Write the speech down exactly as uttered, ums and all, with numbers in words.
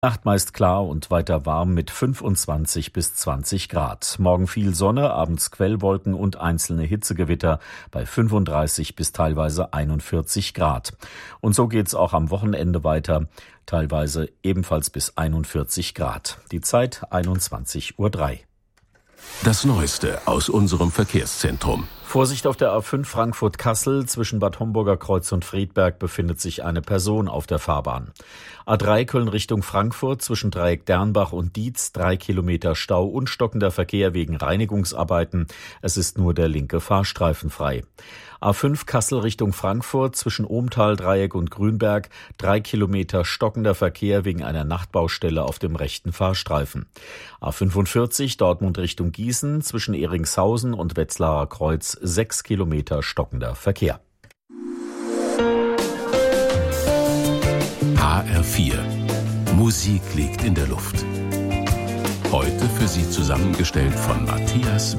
Nacht meist klar und weiter warm mit fünfundzwanzig bis zwanzig Grad. Morgen viel Sonne, abends Quellwolken und einzelne Hitzegewitter bei fünfunddreißig bis teilweise einundvierzig Grad. Und so geht's auch am Wochenende weiter, teilweise ebenfalls bis einundvierzig Grad. Die Zeit einundzwanzig Uhr drei. Das Neueste aus unserem Verkehrszentrum. Vorsicht auf der A fünf Frankfurt-Kassel. Zwischen Bad Homburger Kreuz und Friedberg befindet sich eine Person auf der Fahrbahn. A drei Köln Richtung Frankfurt. Zwischen Dreieck Dernbach und Dietz drei Kilometer Stau und stockender Verkehr wegen Reinigungsarbeiten. Es ist nur der linke Fahrstreifen frei. A fünf Kassel Richtung Frankfurt. Zwischen Ohmtal, Dreieck und Grünberg drei Kilometer stockender Verkehr wegen einer Nachtbaustelle auf dem rechten Fahrstreifen. A fünfundvierzig Dortmund Richtung Gießen. Zwischen Eringshausen und Wetzlarer Kreuz sechs Kilometer stockender Verkehr. H R vier. Musik liegt in der Luft. Heute für Sie zusammengestellt von Matthias